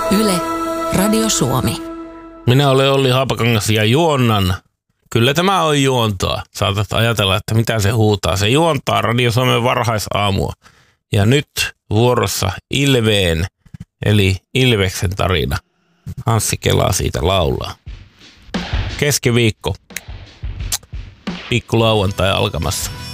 Yle, Radio Suomi. Minä olen Olli Haapakangas ja juonnan. Kyllä tämä on juontoa. Saatat ajatella, että mitä se huutaa. Se juontaa Radio Suomen varhaisaamua. Ja nyt vuorossa Ilveen, eli Ilveksen tarina. Anssi Kela siitä laulaa. Keskiviikko. Pikku lauantai alkamassa.